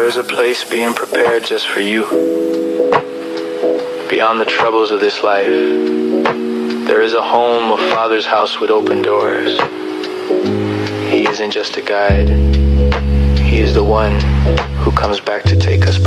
is a place being prepared just for you. Beyond the troubles of this life, there is a home, a Father's house with open doors. He isn't just a guide. He is the one who comes back to take us